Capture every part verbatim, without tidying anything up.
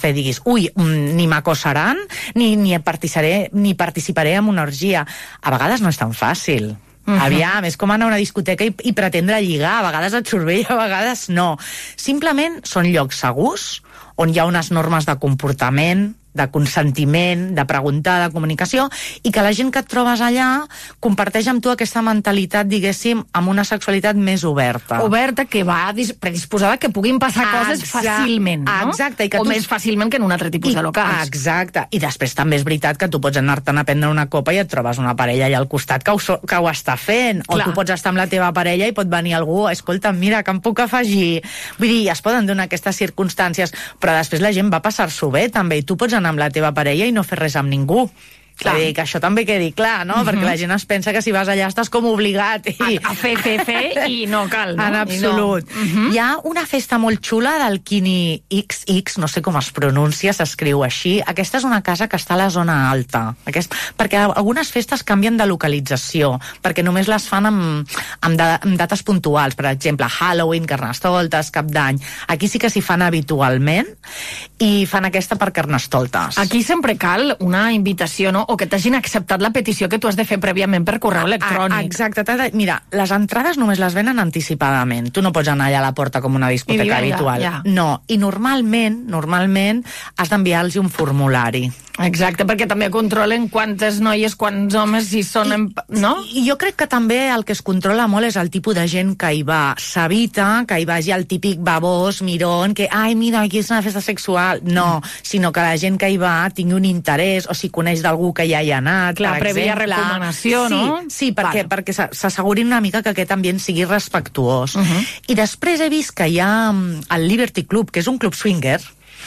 fer, diguis, ui, ni m'acossaran, ni, ni, participaré, ni participaré en una orgia. A vegades no és tan fàcil. Uh-huh. Aviam, és com anar a una discoteca i, i pretendre lligar, a vegades et surt bé i a vegades no. Simplement són llocs segurs on hi ha unes normes de comportament, de consentiment, de preguntar, de comunicació, i que la gent que et trobes allà comparteix amb tu aquesta mentalitat, diguéssim, amb una sexualitat més oberta. Oberta, que va predisposada que puguin passar coses Exacte, fàcilment, no? Exacte. I que o tu... més fàcilment que en un altre tipus I, de locals. Exacte. I després també és veritat que tu pots anar-te'n a prendre una copa i et trobes una parella allà al costat que ho, que ho està fent. Clar. O tu pots estar amb la teva parella i pot venir algú, escolta, mira, que em puc afegir. Vull dir, es poden donar aquestes circumstàncies, però després la gent va passar-s'ho bé, també, i tu pots anar amb la teva parella i no fer res amb ningú. Clar. Dir, que això també quedi clar, no? Uh-huh. Perquè la gent es pensa que si vas allà estàs com obligat. I... A, a fer, fer, fer, i no cal, no? En absolut. No. Uh-huh. Hi ha una festa molt xula del Kini X X, no sé com es pronuncia, s'escriu així. Aquesta és una casa que està a la zona alta. Aquest... Perquè algunes festes canvien de localització, perquè només les fan amb, amb, da, amb dates puntuals. Per exemple, Halloween, Carnestoltes, Cap d'Any. Aquí sí que s'hi fan habitualment i fan aquesta per Carnestoltes. Aquí sempre cal una invitació, no? O que t'hagin acceptat la petició que tu has de fer prèviament per correu electrònic. Exacte. Mira, les entrades només les venen anticipadament. Tu no pots anar allà a la porta com una discoteca diu, habitual. Ja, ja. No, i normalment, normalment has d'enviar-los un formulari. Exacte, perquè també controlen quantes noies, quants homes, si són... I, en... no? I jo crec que també el que es controla molt és el tipus de gent que hi va. S'evita que hi vagi el típic babós, mirón, que, ai, mira, aquí és una festa sexual. No, mm. sinó que la gent que hi va tingui un interès, o si coneix d'algú que ja hi ha anat, clar, per prèvia exemple. recomanació, sí, no? Sí, perquè, vale. perquè s'assegurin una mica que aquest ambient sigui respectuós. Uh-huh. I després he vist que hi ha el Liberty Club, que és un club swinger,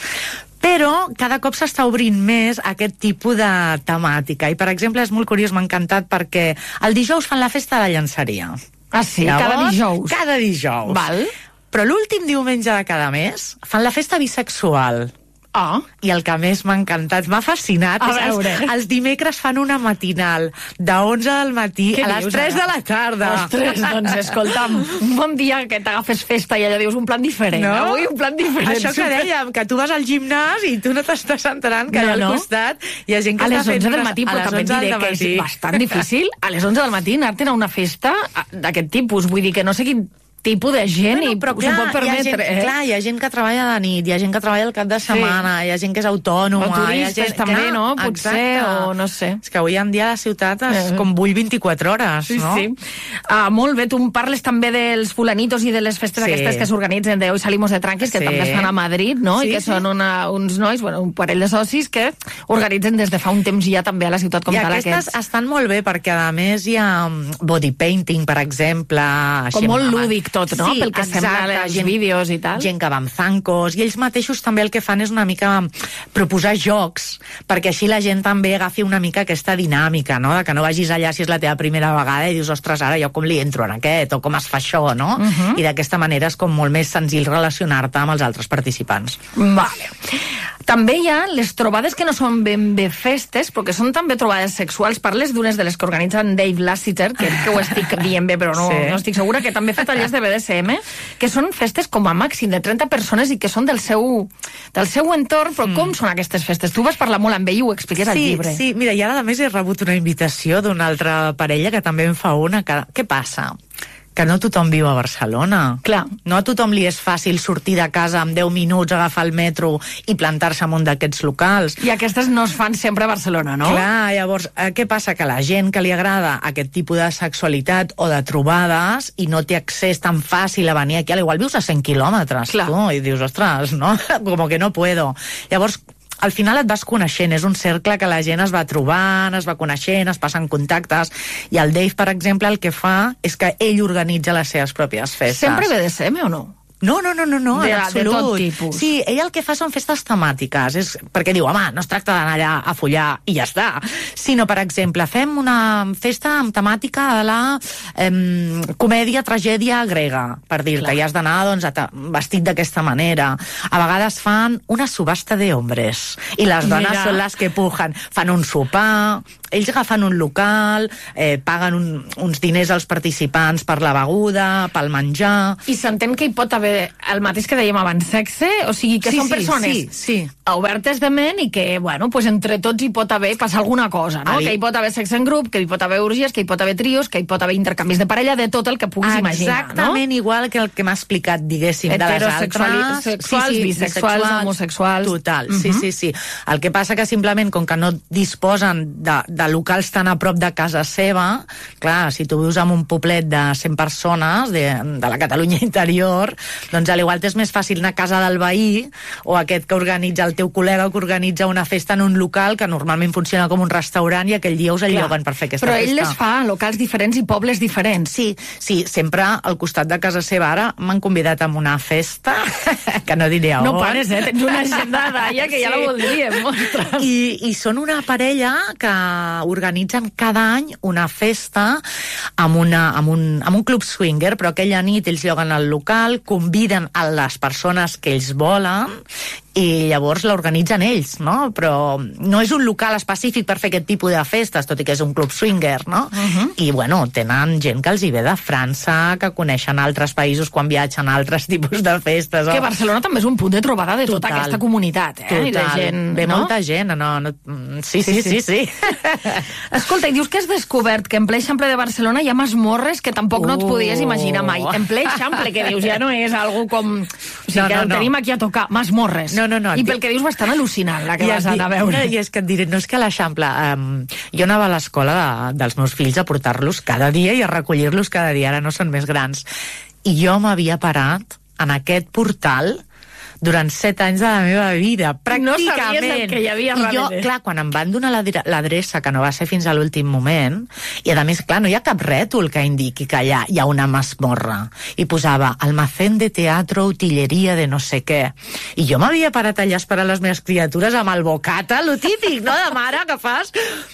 però cada cop s'està obrint més aquest tipus de temàtica. I, per exemple, és molt curiós, m'ha encantat, perquè el dijous fan la festa de llançaria. Ah, sí? Llavors, cada dijous? Cada dijous. Val. Però l'últim diumenge de cada mes fan la festa bisexual. Oh. I el que més m'ha encantat, m'ha fascinat, a és veure. els, els dimecres fan una matinal de onze del matí Què a les dius, tres ara? de la tarda. Ostres, doncs escolta'm, un bon dia que t'agafes festa i allà dius un plan diferent, no? Avui un plan diferent. Això que dèiem, que tu vas al gimnàs i tu no t'estàs enterant que no, allà al no. costat hi ha gent que a les està fent... onze del matí, però també diré que és bastant difícil a les onze del matí anar-te'n a una festa d'aquest tipus, vull dir que no sé quin tipus de gent bueno, i però clar, s'ho pot permetre. Hi ha gent, eh? clar, hi ha gent que treballa de nit, hi ha gent que treballa el cap de setmana, sí. hi ha gent que és autònoma... O turistes hi ha gent, també, clar, no? Potser, exacte. o no sé. És que avui en dia la ciutat és eh. com vull vint-i-quatre hores, sí, no? Sí, uh, molt bé. Tu em parles també dels fulanitos i de les festes sí. aquestes que s'organitzen de Hoy Salimos de Tranquis, que sí. també es fan a Madrid, no? Sí, I que sí. són una, uns nois, bueno, un parell de socis que organitzen des de fa un temps ja també a la ciutat com I tal aquestes aquests. estan molt bé perquè a més hi ha body painting, per exemple... Com molt lúdic tot, no? Sí, pel que exacte, sembla els gent, vídeos i tal. Gent que va amb zancos, i ells mateixos també el que fan és una mica proposar jocs, perquè així la gent també agafi una mica aquesta dinàmica, no? De que no vagis allà si és la teva primera vegada i dius, ostres, ara jo com li entro en aquest, o com es fa això, no? Uh-huh. I d'aquesta manera és com molt més senzill relacionar-te amb els altres participants. Vale. També hi ha les trobades que no són ben bé festes, però que són també trobades sexuals. Parles d'unes de les que organitzen Dave Lassiter, que, que ho estic dient bé, però no, sí. no estic segura, que també ha fet tallers de B D S M, que són festes com a màxim de trenta persones i que són del seu, del seu entorn, però mm. com són aquestes festes? Tu vas parlar molt amb ell i ho expliques sí, al llibre. Sí, mira, i ara a més he rebut una invitació d'una altra parella que també en fa una. Que... Què passa? Que no tothom viu a Barcelona. Clar. No a tothom li és fàcil sortir de casa en deu minuts, agafar el metro i plantar-se en un d'aquests locals. I aquestes no es fan sempre a Barcelona, no? Clar, llavors, eh, què passa? Que la gent que li agrada aquest tipus de sexualitat o de trobades i no té accés tan fàcil a venir aquí, igual vius a cent quilòmetres, Clar. tu, i dius, ostres, no? Como que no puedo. Llavors, al final et vas coneixent, és un cercle que la gent es va trobant, es va coneixent, es passen contactes, i el Dave, per exemple, el que fa és que ell organitza les seves pròpies festes. Sempre B D S M o no? No, no, no, no, no de, en absolut. De tot tipus. Sí, ell el que fa són festes temàtiques, és perquè diu, home, no es tracta d'anar allà a follar i ja està, sinó, per exemple, fem una festa amb temàtica de la eh, comèdia, tragèdia grega, per dir-te, i has d'anar, doncs, vestit d'aquesta manera. A vegades fan una subhasta de hombres, i les dones Mira. són les que pujan. Fan un sopar, ells agafen un local, eh, paguen un, uns diners als participants per la beguda, pel menjar... I s'entén que hi pot haver el mateix que dèiem abans, sexe? O sigui, que sí, són sí, persones sí, sí. obertes de ment i que, bueno, pues entre tots hi pot haver, passar alguna cosa, no? Ai. Que hi pot haver sexe en grup, que hi pot haver orgies, que hi pot haver trios, que hi pot haver intercanvis de parella, de tot el que puguis imaginar, no? Exactament igual que el que m'ha explicat, diguéssim, de les altres... Sexuals, sí, sí, bisexuals, homosexuals... Total, uh-huh. sí, sí, sí. El que passa que simplement, com que no disposen de, de locals tan a prop de casa seva, clar, si tu vius en un poblet de cent persones de, de la Catalunya interior, doncs a l'igual és més fàcil anar a casa del veí o aquest que organitza, el teu col·lega que organitza una festa en un local que normalment funciona com un restaurant i aquell dia us el lloguen per fer aquesta Però festa. Però ell les fa a locals diferents i pobles diferents. Sí, sí, sempre al costat de casa seva. Ara m'han convidat a una festa que no diré on. No pares, eh? Tens una agenda d'alla que ja sí. la voldríem, ostres. I, I són una parella que organitzen cada any una festa amb, una, amb, un, amb un club swinger, però aquella nit ells lloguen al local, conviden a les persones que ells volen i llavors l'organitzen ells, no? Però no és un local específic per fer aquest tipus de festes, tot i que és un club swinger, no? Uh-huh. I, bueno, tenen gent que els hi ve de França, que coneixen altres països quan viatgen a altres tipus de festes. Que Barcelona també és un punt de trobada de tota Total. aquesta comunitat, eh? Total. I de gent, ve no? molta gent, no? no sí, sí, sí, sí. sí. Escolta, i dius que has descobert que en ple Eixample de Barcelona hi ha masmorres que tampoc uh. no et podies imaginar mai. En ple Eixample, que dius, ja no és algo com... O sigui, no, que no, el tenim no. aquí a tocar, masmorres. No, no, no. I pel que dius bastant al·lucinant, la que I vas anar a veure. I és que et diré, no és que a l'Eixample... Um, jo anava a l'escola de, dels meus fills a portar-los cada dia i a recollir-los cada dia, ara no són més grans. I jo m'havia parat en aquest portal durant set anys de la meva vida, pràcticament. No sabies el que hi havia I jo, clar, quan em van donar l'adreça, que no va ser fins a l'últim moment, i a més, clar, no hi ha cap rètol que indiqui que allà hi ha una masmorra. I posava almacén de teatro, utilleria de no sé què. I jo m'havia parat allà a esperar les meves criatures amb el bocata, lo típic, no?, de mare que fas...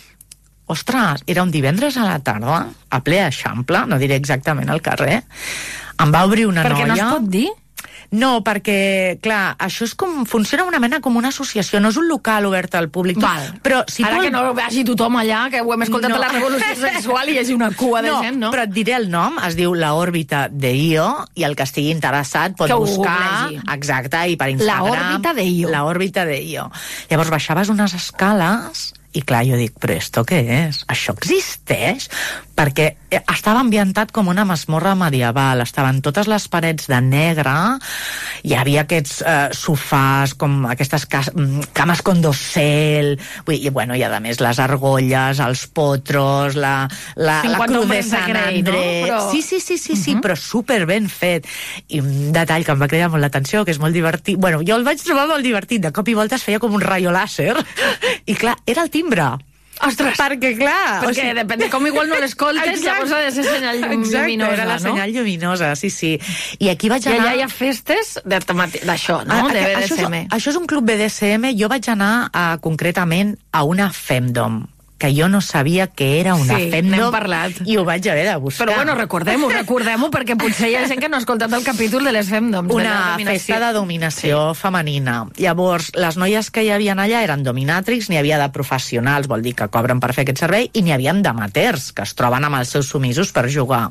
Ostres, era un divendres a la tarda, a ple Eixample, no diré exactament al carrer, em va obrir una Perquè noia... Perquè no es pot dir? No, perquè, clar, això és com... Funciona una mena com una associació, no és un local obert al públic. Val. Però si Ara tu... que no vagi tothom allà, que ho hem escoltat no. a la Revolució Sexual i hi hagi una cua de no, gent, no? Però et diré el nom, es diu La òrbita de Io, i el que estigui interessat pot que buscar... Exacte, i per Instagram... La òrbita de Io. La òrbita de Io. Llavors baixaves unes escales... I clar, jo dic, però esto què és? Això existeix? Perquè estava ambientat com una masmorra medieval, estaven totes les parets de negre, hi havia aquests eh, sofàs, com aquestes cames con dosel, i, bueno, i a més les argolles, els potros, la, la, la cruz de Sant Andrés... No? Però... Sí, sí, sí, sí, sí uh-huh. però super ben fet. I un detall que em va cridar molt l'atenció, que és molt divertit... Bueno, jo el vaig trobar molt divertit, de cop i volta es feia com un rayo láser, i clar, era el timbre. Ostres! Perquè, clar... Perquè o sigui... depèn de com igual no l'escoltes, llavors ha de ser senyal lluminosa, Exacte, era la no? senyal lluminosa, sí, sí. I aquí vaig anar... I allà hi ha festes d'això, no? A, a, de B D S M. Això és, això és un club B D S M. Jo vaig anar a, concretament a una femdom, que jo no sabia que era una sí, femdom, parlat. I ho vaig haver de buscar. Però bueno, recordem-ho, recordem-ho, perquè potser hi ha gent que no ha escoltat el capítol de les femdoms. Una de festa de dominació sí. femenina. Llavors, les noies que hi havia allà eren dominatrix, n'hi havia de professionals, vol dir que cobren per fer aquest servei, i n'hi havia d'amateurs, que es troben amb els seus submisos per jugar.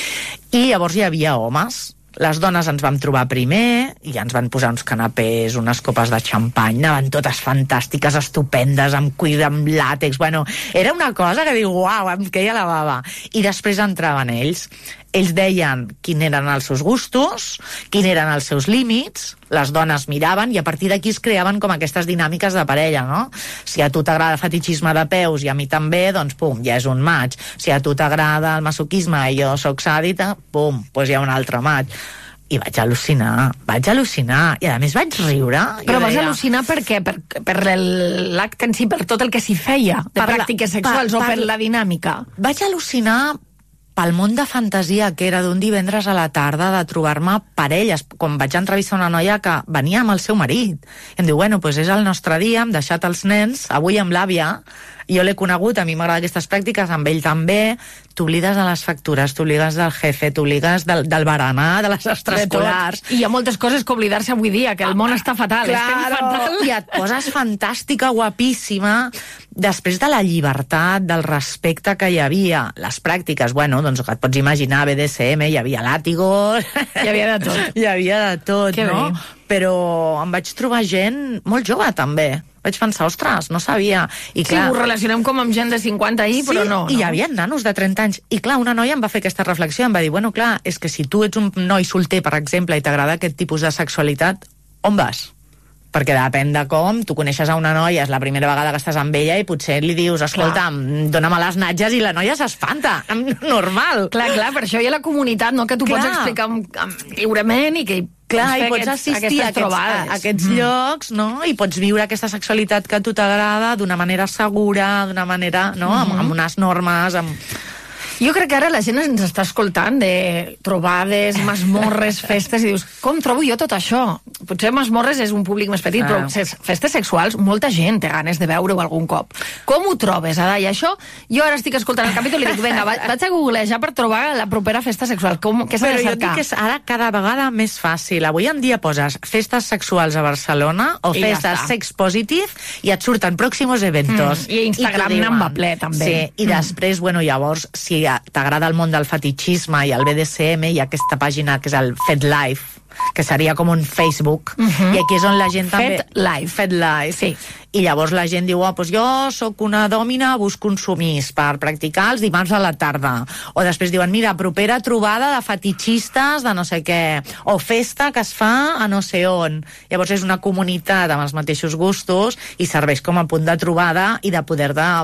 I llavors hi havia homes. Les dones ens vam trobar primer i ja ens van posar uns canapés, unes copes de xampany, anaven totes fantàstiques, estupendes, amb cuir, amb làtex, bueno, era una cosa que diu, uau, em queia la bava. I després entraven ells. Ells deien quin eren els seus gustos, quin eren els seus límits, les dones miraven i a partir d'aquí es creaven com aquestes dinàmiques de parella, no? Si a tu t'agrada el fetichisme de peus i a mi també, doncs pum, ja és un match. Si a tu t'agrada el masoquisme i jo sóc sàdita, pum, doncs hi ha un altre match. I vaig al·lucinar, vaig al·lucinar, i a més vaig riure. Però vas deia... al·lucinar per què? Per, per l'acte en si, per tot el que s'hi feia, de per pràctiques la, sexuals per, o per, per la dinàmica? Vaig al·lucinar pel món de fantasia que era d'un divendres a la tarda de trobar-me parelles, com vaig entrevistar una noia que venia amb el seu marit. I em diu, bueno, doncs és el nostre dia, hem deixat els nens, avui amb l'àvia, Jo l'he conegut, a mi m'agraden aquestes pràctiques, amb ell també. T'oblides de les factures, t'obligues del jefe, t'obligues del, del berenar, de les extraescolars. I hi ha moltes coses que oblidar-se avui dia, que el món està fatal. Claro, fatal. I et poses fantàstica, guapíssima. Després de la llibertat, del respecte que hi havia, les pràctiques, bueno, doncs et pots imaginar, B D S M, hi havia làtigos... Hi havia de tot. Hi havia de tot, que no? Bé. Però em vaig trobar gent molt jove, també. Vaig pensar, ostres, no sabia. I clar, sí, ho relacionem com amb gent de cinquanta ahir, sí, però no, no. I hi havia nanos de trenta anys. I clar, una noia em va fer aquesta reflexió, em va dir, bueno, clar, és que si tu ets un noi solter, per exemple, i t'agrada aquest tipus de sexualitat, on vas? Perquè depèn de com, tu coneixes a una noia, és la primera vegada que estàs amb ella i potser li dius, escolta, dóna'm les natges, i la noia s'espanta. Normal. Clar, clar, per això hi ha la comunitat, no?, que tu clar. Pots explicar amb, amb, lliurement i que clar, i pots aquests, assistir a aquests, a aquests mm. llocs, no? I pots viure aquesta sexualitat que a tu t'agrada d'una manera segura, d'una manera, no?, mm-hmm. amb, amb unes normes, amb... Jo crec que ara la gent ens està escoltant de trobades, masmorres, festes, i dius, com trobo jo tot això? Potser masmorres és un públic més petit, ah. però festes sexuals, molta gent té ganes de veure-ho algun cop. Com ho trobes, Ada? I això, jo ara estic escoltant el capítol i dic, vinga, vaig a googlejar per trobar la propera festa sexual. Com, què s'ha de cercar? Però jo dic que és ara cada vegada més fàcil. Avui en dia poses festes sexuals a Barcelona o I festes ja sex positive i et surten pròximos eventos. Mm. I Instagram n'en va ple, també. Sí, i mm. després, bueno, llavors, si t'agrada el món del fetichisme i el B D S M, hi ha aquesta pàgina que és el FetLife, que seria com un Facebook, uh-huh. i aquí és on la gent també... FetLife. FetLife, sí. I llavors la gent diu, oh, doncs jo sóc una dòmina, busco un sumís per practicar els dimarts a la tarda. O després diuen, mira, propera trobada de fetichistes de no sé què, o festa que es fa a no sé on. Llavors és una comunitat amb els mateixos gustos i serveix com a punt de trobada i de poder de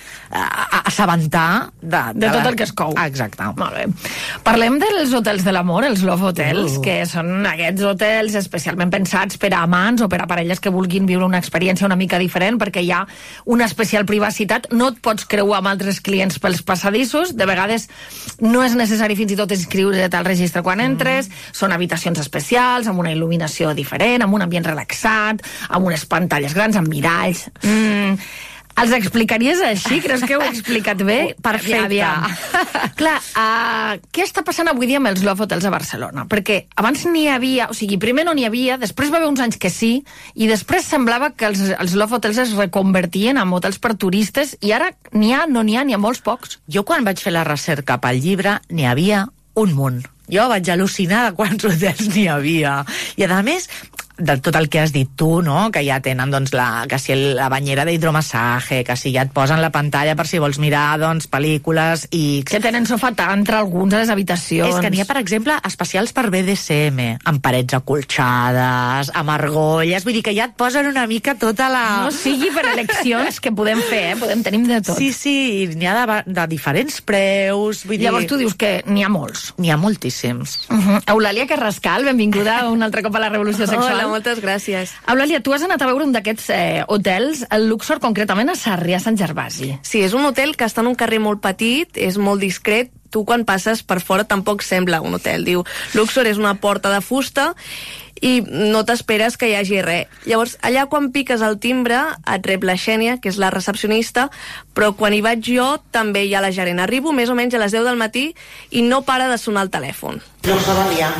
uh, assabentar de, de, de tot el que es cou. Ah, exacte. Molt bé. Parlem dels hotels de l'amor, els Love Hotels, uh. que són aquests hotels especialment pensats per a amants o per a parelles que vulguin viure una experiència una mica diferent, perquè hi ha una especial privacitat, no et pots creuar amb altres clients pels passadissos, de vegades no és necessari fins i tot inscriure't al registre quan entres, mm. són habitacions especials, amb una il·luminació diferent, amb un ambient relaxat, amb unes pantalles grans, amb miralls... Mm. Els explicaries així? Creus que ho he explicat bé? Perfecte. Aviam. Clar, uh, què està passant avui dia amb els Love Hotels a Barcelona? Perquè abans n'hi havia, o sigui, primer no n'hi havia, després va haver uns anys que sí, i després semblava que els, els Love Hotels es reconvertien en hotels per turistes, i ara n'hi ha, no n'hi ha, n'hi ha molts pocs. Jo quan vaig fer la recerca pel llibre n'hi havia un munt. Jo vaig al·lucinar de quants hotels n'hi havia. I a més, de tot el que has dit tu, no? Que ja tenen doncs, la, que si la banyera d'hidromassatge, que si ja et posen la pantalla per si vols mirar doncs, pel·lícules i... Que tenen sofà tantra alguns a les habitacions. És que n'hi ha, per exemple, especials per B D S M, amb parets acolxades, amb argolles, vull dir que ja et posen una mica tota la... No sigui per eleccions que podem fer, eh? Podem tenir de tot. Sí, sí, n'hi ha de, de diferents preus, vull dir... Llavors tu dius que n'hi ha molts. N'hi ha moltíssims. Uh-huh. Eulàlia Carrascal, benvinguda un altre cop a la Revolució Sexual. Hola, moltes gràcies. Eulàlia, tu has anat a veure un d'aquests eh, hotels, el Luxor, concretament a Sarrià Sant Gervasi. Sí, és un hotel que està en un carrer molt petit, és molt discret, tu quan passes per fora tampoc sembla un hotel. Diu, Luxor és una porta de fusta i no t'esperes que hi hagi res. Llavors, allà quan piques el timbre et rep la Xènia, que és la recepcionista, però quan hi vaig jo també hi ha la gerent. Arribo més o menys a les deu del matí i no para de sonar el telèfon. Luxor, bon dia.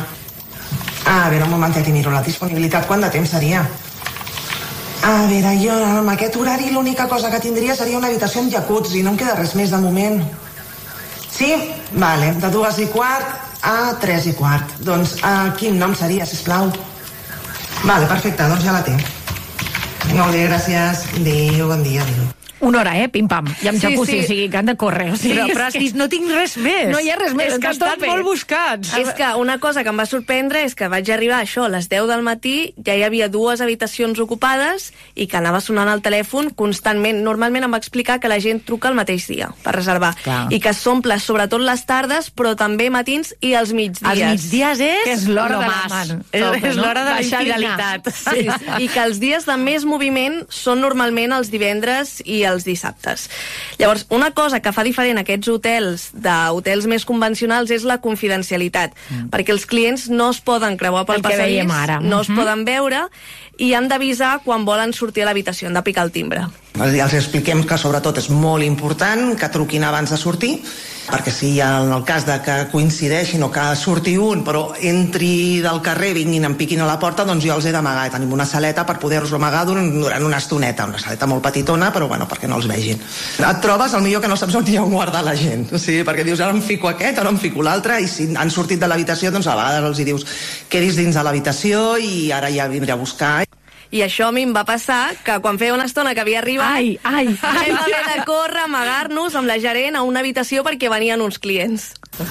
A veure, un momentet i miro la disponibilitat. Quant de temps seria? A veure, jo amb aquest horari l'única cosa que tindria seria una habitació amb jacuzzi. No em queda res més de moment. Sí? Vale, de dues i quart a tres i quart. Doncs a quin nom seria, sisplau? Vale, perfecte, doncs ja la té. Molt bé, gràcies. Adéu, bon dia, adéu. Una hora, eh? Pim-pam. I amb sí, jacuzzi, sí. o sigui, que han de córrer. O sigui, però, però has dit, no tinc res més. No hi ha res més. És que estan molt buscats. És que una cosa que em va sorprendre és que vaig arribar a això a les deu del matí, ja hi havia dues habitacions ocupades i que anava sonant el telèfon constantment. Normalment em va explicar que la gent truca el mateix dia per reservar. Clar. I que s'omple sobretot les tardes, però també matins i els migdies. Els migdies és... Que és l'hora de l'amant. És, és l'hora de la infidelitat. Sí, sí. I que els dies de més moviment són normalment els divendres i els dissabtes. Llavors, una cosa que fa diferent aquests hotels d'hotels més convencionals és la confidencialitat, mm. perquè els clients no es poden creuar pel passadís, no es mm-hmm. poden veure i han d'avisar quan volen sortir a l'habitació, han de picar el timbre. Els expliquem que sobretot és molt important que truquin abans de sortir, perquè si en el cas de que coincideixin o que surti un però entri del carrer, vinguin, em piquin a la porta, doncs jo els he d'amagar. Tenim una saleta per poder-los amagar durant una estoneta, una saleta molt petitona, però bueno, perquè no els vegin. Et trobes, el millor que no saps on hi ha on guardar la gent, o sigui, perquè dius, ara em fico aquest, ara em fico l'altre, i si han sortit de l'habitació, doncs a vegades els hi dius, quedis dins de l'habitació i ara ja vindré a buscar. I això a mi em va passar que quan feia una estona que havia arribat ai, ai, ai. vam haver de córrer, amagar-nos amb la gerent a una habitació perquè venien uns clients.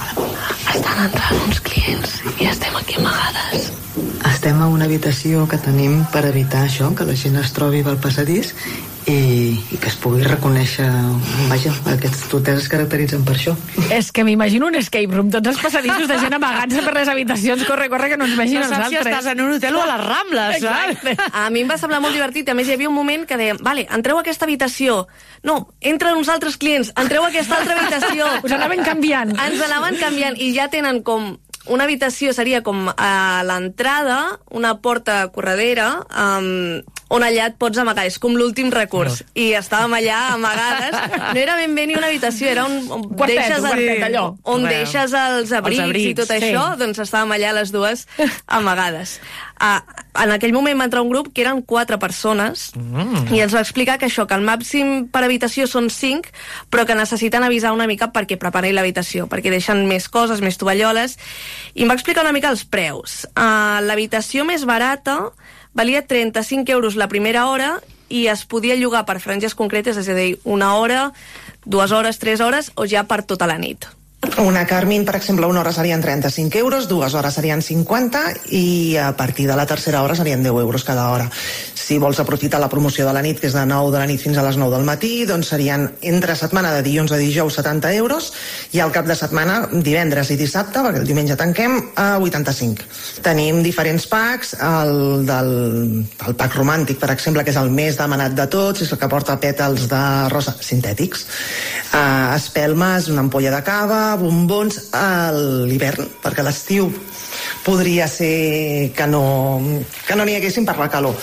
Estan entrant uns clients i estem aquí amagades. Estem a una habitació que tenim per evitar això, que la gent es trobi pel passadís i, i que es pugui reconèixer. Vaja, aquests hotels es caracteritzen per això. És que m'imagino un escape room, tots els passadissos de gent amagats per les habitacions, corre, corre, que no ens vegin no els altres. No saps si estàs en un hotel o a les Rambles, saps? A mi em va semblar molt divertit, a més hi havia un moment que dèiem, vale, entreu a aquesta habitació, no, entren uns altres clients, entreu a aquesta altra habitació. Us anaven canviant. Ens anaven canviant i ja tenen com una habitació, seria com a l'entrada, una porta corredera, um, on allà et pots amagar, és com l'últim recurs. No. I estàvem allà amagades. No era ben bé ni una habitació, era un... on quartet, deixes, un quartet, allò. On Real. deixes els abrics, els abrics i tot sí. això, doncs estàvem allà les dues amagades. Uh, en aquell moment va entrar un grup que eren quatre persones mm. i ens va explicar que això, que el màxim per habitació són cinc, però que necessiten avisar una mica perquè preparin l'habitació, perquè deixen més coses, més tovalloles, i em va explicar una mica els preus. Uh, l'habitació més barata valia trenta-cinc euros la primera hora i es podia llogar per franges concretes, és a dir, una hora, dues hores, tres hores, o ja per tota la nit. Una Carmin, per exemple, una hora serien trenta-cinc euros, dues hores serien cinquanta i a partir de la tercera hora serien deu euros cada hora. Si vols aprofitar la promoció de la nit, que és de nou de la nit fins a les nou del matí, doncs serien entre setmana de dilluns a dijous setanta euros i al cap de setmana, divendres i dissabte, perquè el diumenge tanquem, a vuitanta-cinc. Tenim diferents packs, el del el pack romàntic, per exemple, que és el més demanat de tots, és el que porta pètals de rosa sintètics, uh, espelmes, una ampolla de cava, bombons a l'hivern, perquè a l'estiu podria ser que no que no n'hi haguessin per la calor,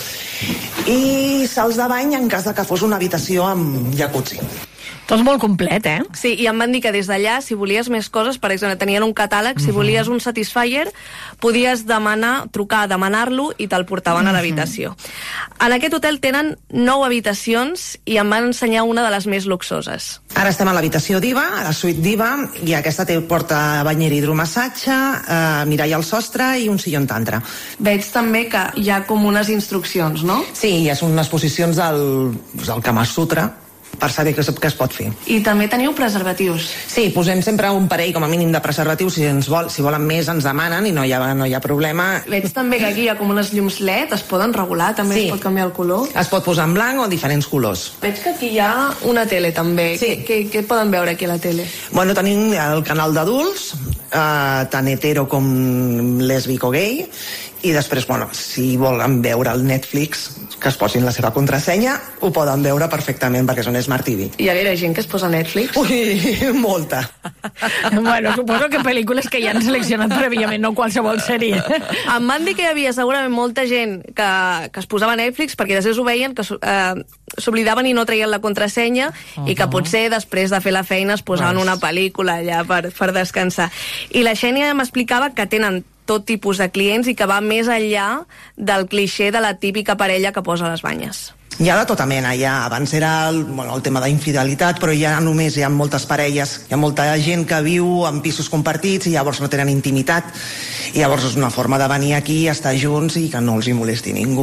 i sals de bany en cas de que fos una habitació amb jacuzzi. Tot molt complet, eh? Sí, i em van dir que des d'allà, si volies més coses, per exemple, tenien un catàleg, si volies un Satisfyer, podies demanar, trucar, demanar-lo i te'l portaven uh-huh. a l'habitació. En aquest hotel tenen nou habitacions i em van ensenyar una de les més luxoses. Ara estem a l'habitació Diva, a la suite Diva, i aquesta té porta banyera i hidromassatge, eh, mirall al sostre i un sillon tantra. Veig també que hi ha com unes instruccions, no? Sí, hi ha unes posicions del, del Kama Sutra, per saber què es, què es pot fer. I també teniu preservatius? Sí, posem sempre un parell com a mínim de preservatius, si ens vol, si volen més ens demanen i no hi ha, no hi ha problema. Veig també que aquí hi ha com unes llums L E D, es poden regular, també sí. Es pot canviar el color. Es pot posar en blanc o diferents colors. Veig que aquí hi ha una tele també. Sí. Què, què poden veure aquí a la tele? Bueno, tenim el canal d'adults, eh, tant hetero com lèsbic o gay, i després, bueno, si volen veure el Netflix, que es posin la seva contrasenya, ho poden veure perfectament perquè són Smart T V. Hi ha gaire gent que es posa Netflix? Ui, molta. Bueno, suposo que pel·lícules que ja han seleccionat prèviament, no qualsevol sèrie. Em van dir que hi havia segurament molta gent que, que es posava Netflix perquè després ho veien, que eh, s'oblidaven i no traien la contrasenya uh-huh. i que potser després de fer la feina es posaven una pel·lícula allà per, per descansar. I la Xènia m'explicava que tenen tot tipus de clients i que va més enllà del clixé de la típica parella que posa les banyes. Hi ha de tota mena, ja. Abans era el, bueno, el tema d'infidelitat, però ja només hi ha moltes parelles, hi ha molta gent que viu en pisos compartits i llavors no tenen intimitat, i llavors és una forma de venir aquí, estar junts i que no els hi molesti ningú.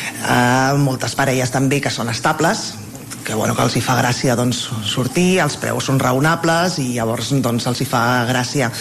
Uh, moltes parelles també que són estables, que, bueno, que els hi fa gràcia doncs, sortir, els preus són raonables i llavors doncs, els hi fa gràcia.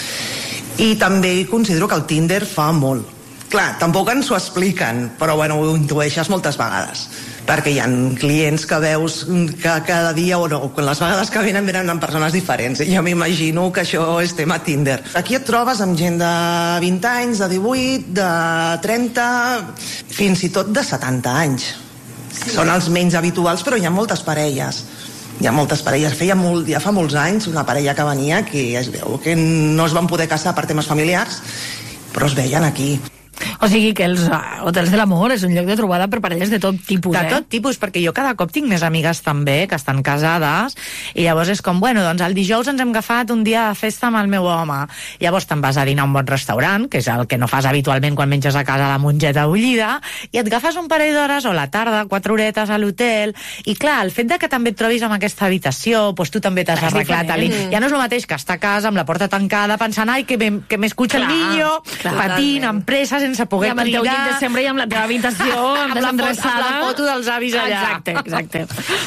I també considero que el Tinder fa molt. Clar, tampoc ens ho expliquen, però bueno, ho intueixes moltes vegades, perquè hi ha clients que veus que cada dia, o no, les vegades que venen, venen amb persones diferents, i jo m'imagino que això és tema Tinder. Aquí et trobes amb gent de vint anys, de divuit, de trenta, fins i tot de setanta anys. Sí. Són els menys habituals, però hi ha moltes parelles. Hi ha moltes parelles. Feia molt, ja fa molts anys una parella que venia que es veu que no es van poder casar per temes familiars, però es veien aquí. O sigui que els uh, hotels de l'amor és un lloc de trobada per parelles de tot tipus, de eh? De tot tipus, perquè jo cada cop tinc més amigues també que estan casades i llavors és com, bueno, doncs el dijous ens hem agafat un dia de festa amb el meu home. Llavors te'n vas a dinar a un bon restaurant, que és el que no fas habitualment quan menges a casa la mongeta bullida, i et agafes un parell d'hores o la tarda, quatre horetes a l'hotel, i clar, el fet de que també et trobis en aquesta habitació, doncs tu també t'has arreglat. Mm. Ja no és el mateix que estar a casa amb la porta tancada pensant, ai, que m'escucha el niño, clar, patint, amb pressa, sense poder I amb el teu cridar. llit de sempre i amb la teva habitació amb desendreçada. Amb la foto dels avis allà. Exacte, exacte.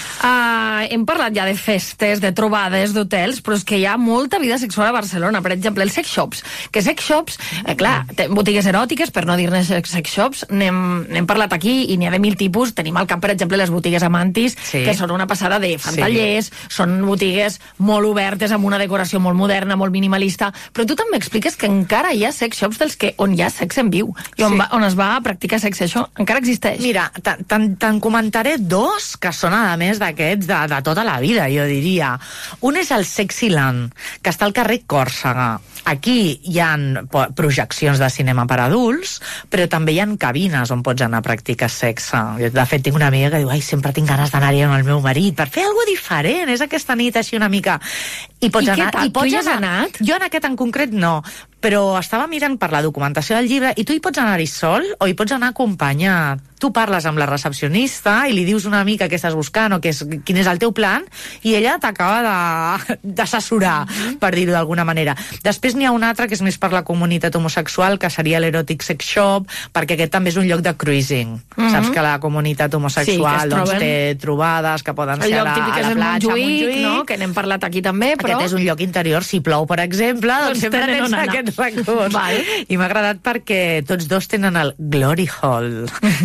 Uh, hem parlat ja de festes, de trobades, d'hotels, però és que hi ha molta vida sexual a Barcelona. Per exemple, els sex shops. Que sex shops, eh, clar, botigues eròtiques, per no dir-ne sex shops, n'hem parlat aquí i n'hi ha de mil tipus. Tenim al cap, per exemple, les botigues Amantis, sí, que són una passada de fantallers, sí, són botigues molt obertes, amb una decoració molt moderna, molt minimalista, però tu també expliques que encara hi ha sex shops dels que on hi ha sexe en viu. I on, sí, va, on es va a practicar sexe, això encara existeix. Mira, te'n comentaré dos que són, a més d'aquests, de, de tota la vida, jo diria. Un és el Sexyland, que està al carrer Còrsega. Aquí hi ha projeccions de cinema per adults, però també hi ha cabines on pots anar a practicar sexe. Jo, de fet, tinc una amiga que diu, ai, sempre tinc ganes d'anar-hi amb el meu marit per fer alguna diferent, és aquesta nit així una mica. I pots I anar... Què tal? I pots tu hi has anar... anat? Jo en aquest en concret no, però estava mirant per la documentació del llibre i tu hi pots anar-hi sol o hi pots anar acompanyat. Tu parles amb la recepcionista i li dius una mica què estàs buscant o què és, quin és el teu plan i ella t'acaba d'assessorar, mm-hmm, per dir-ho d'alguna manera. Després n'hi ha un altre que és més per la comunitat homosexual, que seria l'Erotic Sex Shop, perquè aquest també és un lloc de cruising. Mm-hmm. Saps que la comunitat homosexual, sí, doncs, té trobades que poden ser a la, a la platja, a Montjuïc, no? Que n'hem parlat aquí també, però... Aquest és un lloc interior. Si plou, per exemple, doncs, doncs sempre tens on aquest recurs. Vale. I m'ha agradat perquè tots dos tenen el Glory Hall.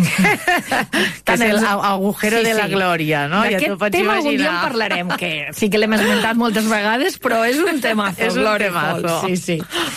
que és el agujero, sí, de la, sí, glòria, no? D'aquest ja tema algun dia en parlarem, que sí que l'hem esmentat moltes vegades, però és un temazo. És un Glory temazo. Hall. Sí, sí.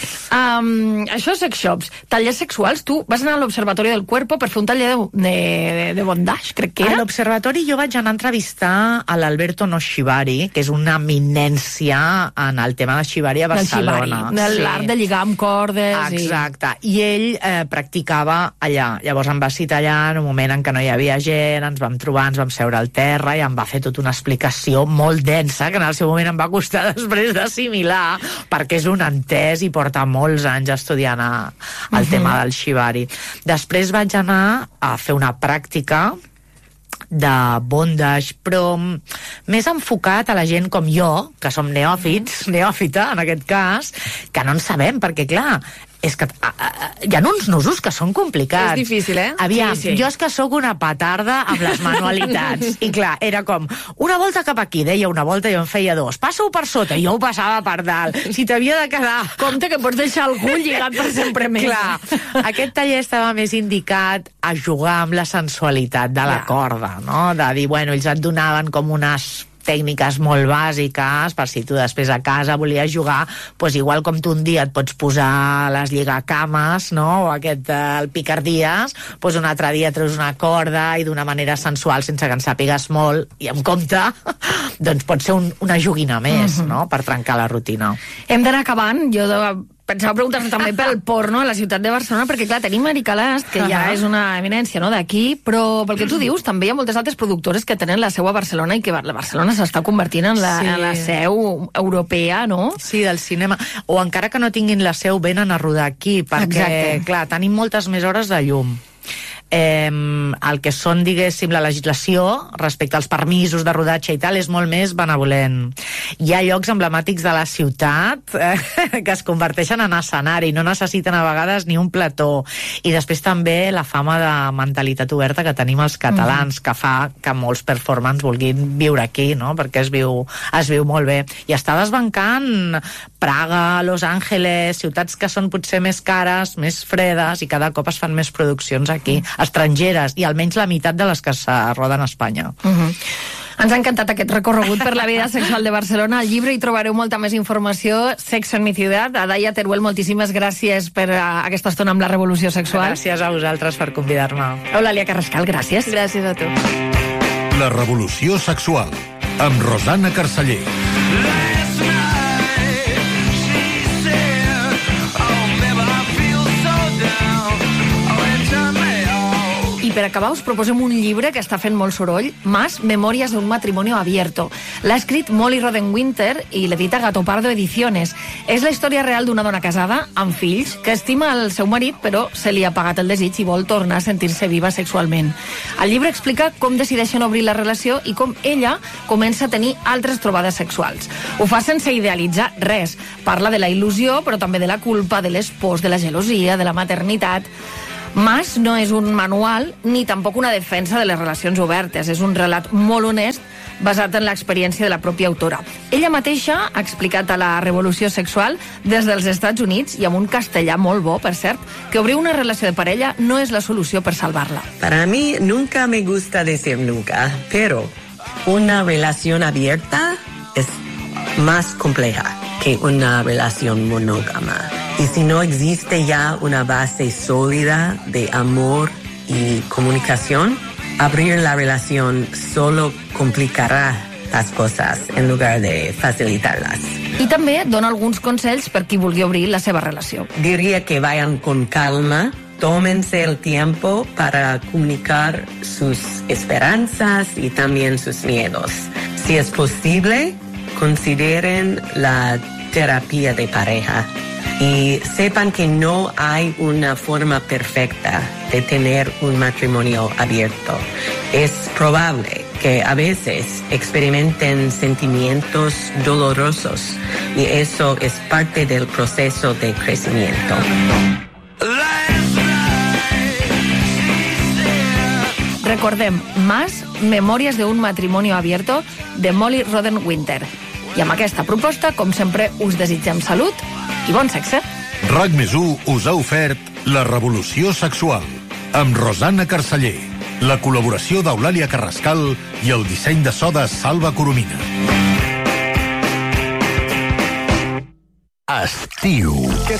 Um, això, sex shops, tallers sexuals, tu vas anar a l'Observatori del Cuerpo per fer un taller de, de, de bondage, crec que era? A l'Observatori jo vaig anar a entrevistar a l'Alberto Noshibari, que és una eminència en el tema de Shibari a Barcelona. De l'art, sí, de lligar amb cordes. Exacte. I, i ell eh, practicava allà. Llavors em va citar allà en un moment en què no hi havia gent, ens vam trobar, ens vam seure al terra i em va fer tota una explicació molt densa, que en el seu moment em va costar després d'assimilar, perquè és un entès i porta molts anys estudiant a, el uh-huh. tema del Shibari. Després vaig anar a fer una pràctica de bondage, però més enfocat a la gent com jo, que som neòfits, neòfita en aquest cas, que no en sabem, perquè clar, és que a, a, hi ha uns nusos que són complicats. És difícil, eh? Aviam, sí, sí. jo és que sóc una petarda amb les manualitats. I clar, era com, una volta cap aquí, deia una volta i jo en feia dos. Passa-ho per sota, i jo ho passava per dalt. Si t'havia de quedar... Compte que pots deixar algú lligat per sempre més. Clar, aquest taller estava més indicat a jugar amb la sensualitat de la ja. corda, no? De dir, bueno, ells et donaven com unes tècniques molt bàsiques per si tu després a casa volies jugar, doncs igual com tu un dia et pots posar les lligacames, no? O aquest, eh, el picardies, doncs un altre dia treus una corda i d'una manera sensual sense que en sàpigues molt i amb compte, doncs pot ser un, una joguina més, uh-huh. no? Per trencar la rutina. Hem d'anar acabant. Jo de... pensava preguntar-te també pel porno a la ciutat de Barcelona, perquè clar, tenim Erika Last, que ja és una eminència, no?, d'aquí, però pel que tu dius també hi ha moltes altres productores que tenen la seu a Barcelona i que la Barcelona s'està convertint en la, sí. en la seu europea, no? Sí, del cinema. O encara que no tinguin la seu, venen a rodar aquí, perquè, Exacte. clar, tenim moltes més hores de llum. Eh, el que són, diguéssim, la legislació respecte als permisos de rodatge i tal és molt més benevolent. Hi ha llocs emblemàtics de la ciutat eh, que es converteixen en escenari, no necessiten a vegades ni un plató. I després també la fama de mentalitat oberta que tenim els catalans, mm. que fa que molts performants vulguin viure aquí, no? Perquè es viu, es viu molt bé. I està desbancant Praga, Los Ángeles, ciutats que són potser més cares, més fredes, i cada cop es fan més produccions aquí. Mm. estrangeres, i almenys la meitat de les que se roden a Espanya. Uh-huh. Ens ha encantat aquest recorregut per la vida sexual de Barcelona. Al llibre hi trobareu molta més informació. Sexo en mi ciutat. Adaia Teruel, moltíssimes gràcies per uh, aquesta estona amb la revolució sexual. Gràcies a vosaltres per convidar-me. Eulàlia Carrascal, gràcies. Gràcies a tu. La revolució sexual, amb Rosana Carceller. I per acabar us proposem un llibre que està fent molt soroll, Más, memòries d'un matrimonio abierto. L'ha escrit Molly Rodenwinter i l'edita Gatopardo Ediciones. És la història real d'una dona casada, amb fills, que estima el seu marit, però se li ha apagat el desig i vol tornar a sentir-se viva sexualment. El llibre explica com decideixen obrir la relació i com ella comença a tenir altres trobades sexuals. Ho fa sense idealitzar res. Parla de la il·lusió, però també de la culpa, de les pors, de la gelosia, de la maternitat. Más no és un manual ni tampoc una defensa de les relacions obertes. És un relat molt honest basat en l'experiència de la pròpia autora. Ella mateixa ha explicat a la Revolució Sexual des dels Estats Units, i amb un castellà molt bo, per cert, que obrir una relació de parella no és la solució per salvarla. Para mí nunca me gusta decir nunca, pero una relación abierta es más compleja que una relación monógama. Y si no existe ya una base sólida de amor y comunicación, abrir la relación solo complicará las cosas en lugar de facilitarlas. I també dona alguns consells per qui vulgui obrir la seva relació. Diría que vayan con calma, tómense el tiempo para comunicar sus esperanzas y también sus miedos. Si es posible, consideren la terapia de pareja. Y sepan que no hay una forma perfecta de tener un matrimonio abierto. Es probable que a veces experimenten sentimientos dolorosos y eso es parte del proceso de crecimiento. Recordem, Más, memòries d'un matrimonio abierto, de Molly Rodenwinter. I amb aquesta proposta, com sempre, us desitgem salut i bon sexe. RAC més u us ha ofert La revolució sexual, amb Rosana Carceller, la col·laboració d'Eulàlia Carrascal i el disseny de so de Salva Coromina. Estiu.